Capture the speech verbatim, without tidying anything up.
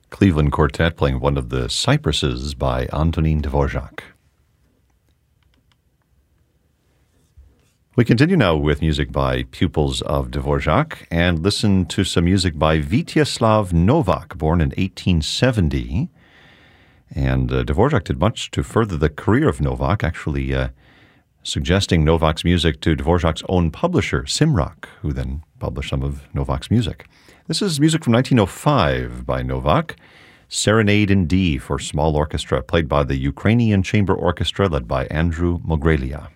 Cleveland Quartet playing one of the Cypresses by Antonin Dvorak. We continue now with music by pupils of Dvorak and listen to some music by Vítězslav Novák, born in eighteen seventy. And uh, Dvorak did much to further the career of Novak, actually uh, suggesting Novak's music to Dvorak's own publisher, Simrak, who then published some of Novak's music. This is music from nineteen oh five by Novak, Serenade in D for small orchestra, played by the Ukrainian Chamber Orchestra led by Andrew Mogrelia.